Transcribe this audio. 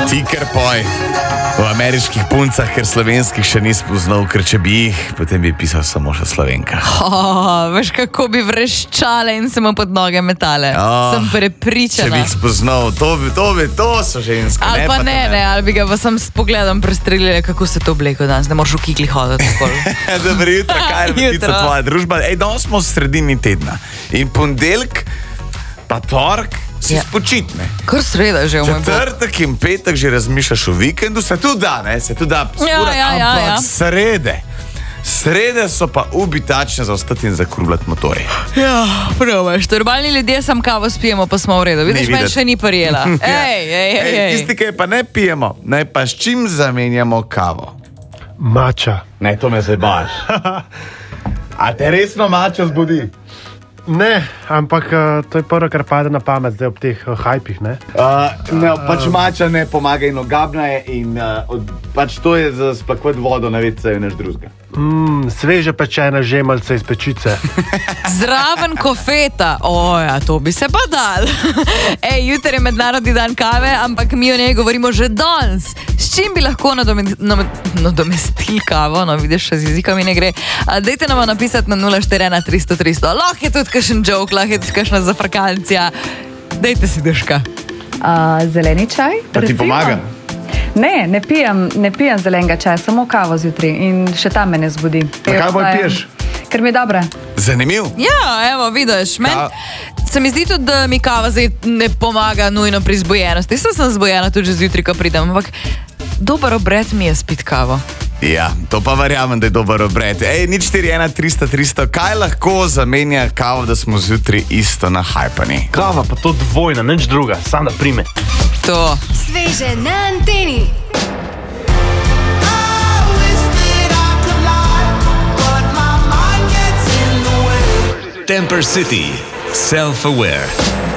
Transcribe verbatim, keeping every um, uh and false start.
Ti kar poj o ameriških puncah, ker slovenskih še nisi poznal, ker če bi jih, potem bi pisal samo še Slovenka. Oh, veš, kako bi vreščale in se mu pod noge metale. Oh, sem prepričana. Če bi jih spoznal, to, bi, to, bi, to so ženske. Ali pa ne, ne, ali bi ga pa sam s pogledom prestrelili, kako se to obleko danes, ne moreš v kikli hoditi. Dobro jutro, kaj je lepica tvoja družba? Ej, danes smo v sredini tedna in ponedeljek pa torek si ja. spočitne. Kar sreda že v moj bog. Četrtek in petek že razmišljaš o vikendu, se tu da, ne, se tu da spura, ja, ja, ja, ampak ja. srede. Srede so pa ubitačne za ostati in zakrubljati motori. Ja, prav, šturbalni ljudje sam kavo spijemo, pa smo v redu. Vidiš, meni še ni prijela. Ej, ej, ej, ej. Tisti, ki pa ne pijemo, naj pa s čim zamenjamo kavo? Mača. Ne, to me zabaš. A te resno mača zbudi? Ne, ampak uh, to je prvo, kar pade na pamet zdaj ob teh uh, hajpih, ne? Uh, ne, pač mača ne pomaga in ogabna je in uh, od, pač to je za splakovati vodo na vece in naš drugega. Mm, sveže pečena žemalca iz pečice. Zraven kofeta. Oja, to bi se pa dal. Ej, jutri je mednarodni dan kave, ampak mi o njej govorimo že danes. S čim bi lahko nadomestili kavo? No, vidiš, še z jezikom mi ne gre. A, dejte nam napisati na nula štiri ena tristo tristo. Lahko je tudi kakšen joke, lahko je tudi kakšna zafrkancija. Dejte si duška. Uh, zeleni čaj? Pa ti pomagam? Ne, ne pijem, ne pijem zelenega čaja, samo kavo zjutraj in še tam me ne zbudi. Kaj bolj piješ? Ker mi je dobra. Zanimiv. Ja, evo, vidiš, meni se mi zdi tudi, da mi kava zdaj ne pomaga nujno pri zbojenosti. Sem sem zbojena tudi že zjutraj, ko pridem, ampak dober obred mi je spiti kavo. Ja, to pa verjamem, da je dober obred. Ej, nič štiri ena tristo tristo, kaj lahko zamenja kavo, da smo zjutraj isto nahajpani? Kava pa to dvojna, nič druga, samo da prime. To. Sveže na anteni. Temper City, self-aware.